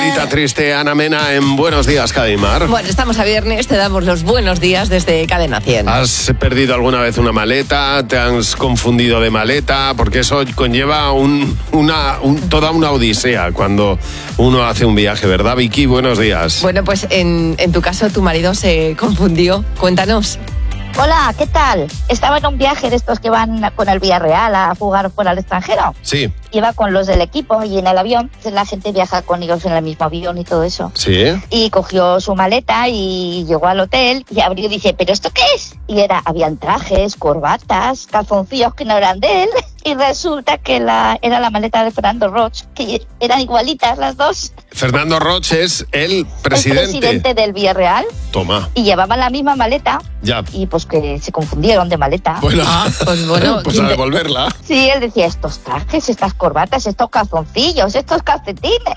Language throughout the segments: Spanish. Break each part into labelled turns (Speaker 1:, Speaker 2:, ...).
Speaker 1: Carita triste, Ana Mena, en Buenos Días, Cadimar.
Speaker 2: Bueno, estamos a viernes, te damos los buenos días desde Cadena 100.
Speaker 1: ¿Has perdido alguna vez una maleta? ¿Te has confundido de maleta? Porque eso conlleva toda una odisea cuando uno hace un viaje, ¿verdad, Vicky? Buenos días.
Speaker 2: Bueno, pues en tu caso tu marido se confundió. Cuéntanos.
Speaker 3: Hola, ¿qué tal? Estaba en un viaje de estos que van con el Villarreal a jugar fuera al extranjero.
Speaker 1: Sí.
Speaker 3: Iba con los del equipo y en el avión, la gente viaja con ellos en el mismo avión y todo eso.
Speaker 1: Sí.
Speaker 3: Y cogió su maleta y llegó al hotel y abrió y dice, ¿pero esto qué es? Y habían trajes, corbatas, calzoncillos que no eran de él. Y resulta que era la maleta de Fernando Roig, que eran igualitas las dos.
Speaker 1: Fernando Roig es el presidente.
Speaker 3: El presidente del Villarreal.
Speaker 1: Toma.
Speaker 3: Y llevaban la misma maleta.
Speaker 1: Ya.
Speaker 3: Y pues que se confundieron de maleta.
Speaker 1: Bueno, pues a
Speaker 2: ¿quién
Speaker 1: devolverla.
Speaker 3: Sí, él decía, estos trajes, estas corbatas, estos calzoncillos, estos calcetines.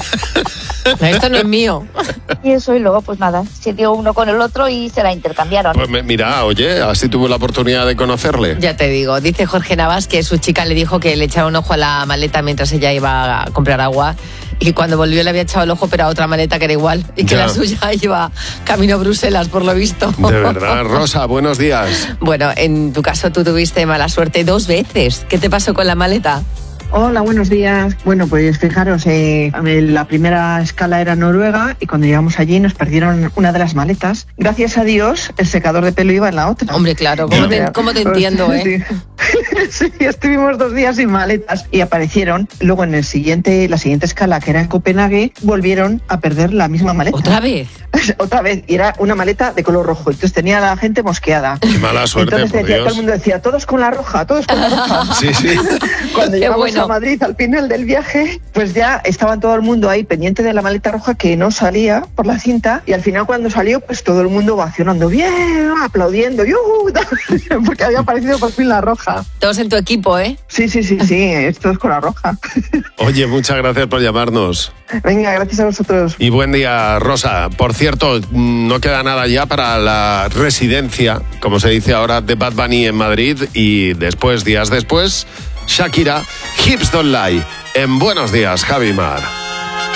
Speaker 2: Esto no es mío.
Speaker 3: Y eso, y luego pues nada, se dio uno con el otro y se la intercambiaron.
Speaker 1: Pues mira, oye, así tuvo la oportunidad de conocerle.
Speaker 2: Ya te digo, dice Jorge Navas que su chica le dijo que le echara un ojo a la maleta mientras ella iba a comprar agua. Y cuando volvió le había echado el ojo, pero a otra maleta que era igual. Y que
Speaker 1: Ya.
Speaker 2: la suya iba camino a Bruselas, por lo visto.
Speaker 1: De verdad, Rosa, buenos días.
Speaker 2: Bueno, en tu caso tú tuviste mala suerte 2 veces. ¿Qué te pasó con la maleta?
Speaker 4: Hola, buenos días. Bueno, pues fijaros, la primera escala era Noruega y cuando llegamos allí nos perdieron una de las maletas. Gracias a Dios, el secador de pelo iba en la otra.
Speaker 2: Hombre, claro, ¿cómo te entiendo, eh?
Speaker 4: Sí, estuvimos 2 días sin maletas y aparecieron. Luego en la siguiente escala, que era en Copenhague, volvieron a perder la misma maleta.
Speaker 2: ¿Otra vez?
Speaker 4: Otra vez, y era una maleta de color rojo. Entonces tenía a la gente mosqueada.
Speaker 1: Qué mala suerte,
Speaker 4: Entonces
Speaker 1: por
Speaker 4: todo el
Speaker 1: Dios.
Speaker 4: mundo decía, todos con la roja, todos con la roja.
Speaker 1: Sí, sí.
Speaker 4: Cuando
Speaker 2: Qué
Speaker 4: llegamos
Speaker 2: bueno.
Speaker 4: a Madrid al final del viaje, pues ya estaban todo el mundo ahí pendiente de la maleta roja que no salía por la cinta, y al final cuando salió, pues todo el mundo ovacionando, bien, aplaudiendo, ¡yuhu! Porque había aparecido por fin la roja.
Speaker 2: Todos en tu equipo, ¿eh?
Speaker 4: Sí, esto es con la roja.
Speaker 1: Oye, muchas gracias por llamarnos.
Speaker 4: Venga, gracias a vosotros.
Speaker 1: Y buen día, Rosa. Por cierto, no queda nada ya para la residencia, como se dice ahora, de Bad Bunny en Madrid. Y días después, Shakira, Hips Don't Lie. En Buenos Días, Javi Mar.